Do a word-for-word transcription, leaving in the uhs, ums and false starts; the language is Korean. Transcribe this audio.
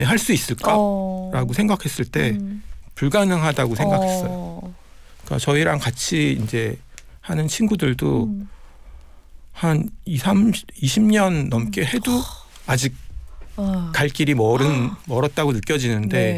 할 수 있을까라고 어. 생각했을 때 음. 불가능하다고 생각했어요. 어. 그러니까 저희랑 같이 이제 하는 친구들도 음. 한 이, 삼, 이십 년 넘게 해도 아직 아. 갈 길이 멀은 멀었다고 느껴지는데 네.